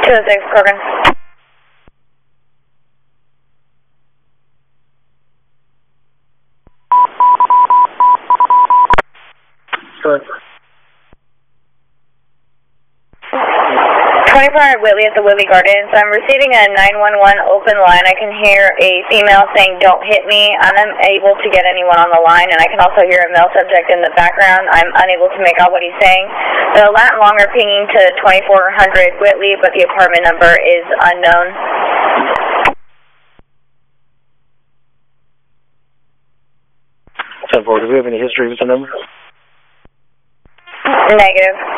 206, Corcoran. Good. 2400 Whitley at the Whitley Gardens. I'm receiving a 911 open line. I can hear a female saying, "Don't hit me." I'm unable to get anyone on the line, and I can also hear a male subject in the background. I'm unable to make out what he's saying. The Latin longer pinging to 2400 Whitley, but the apartment number is unknown. 10-4, do we have any history with the number? Negative.